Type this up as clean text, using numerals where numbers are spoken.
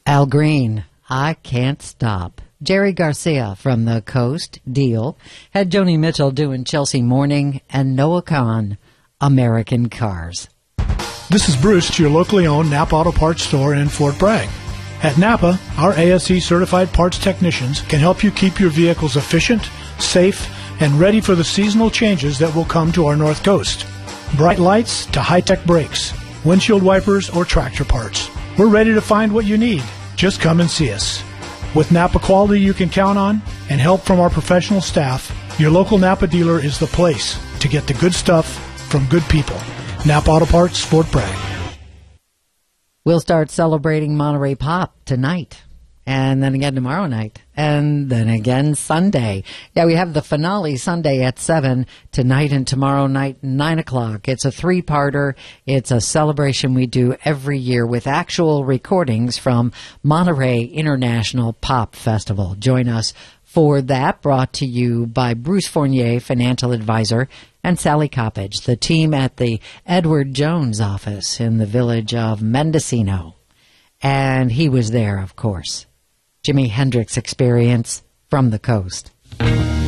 Al Green, I Can't Stop. Jerry Garcia from the Coast, Deal. Had Joni Mitchell doing Chelsea Morning, and Noah Kahan, American Cars. This is Bruce, your locally owned Napa Auto Parts store in Fort Bragg. At Napa, our ASE certified parts technicians can help you keep your vehicles efficient, safe, and ready for the seasonal changes that will come to our North Coast. Bright lights to high-tech brakes, windshield wipers, or tractor parts. We're ready to find what you need. Just come and see us. With Napa quality you can count on and help from our professional staff, your local Napa dealer is the place to get the good stuff from good people. Napa Auto Parts, Fort Bragg. We'll start celebrating Monterey Pop tonight, and then again tomorrow night, and then again Sunday. Yeah, we have the finale Sunday at 7, tonight and tomorrow night 9 o'clock. It's a 3-parter. It's a celebration we do every year with actual recordings from Monterey International Pop Festival. Join us for that, brought to you by Bruce Fournier, financial advisor, and Sally Coppage, the team at the Edward Jones office in the village of Mendocino. And he was there, of course. Jimi Hendrix Experience from the Coast.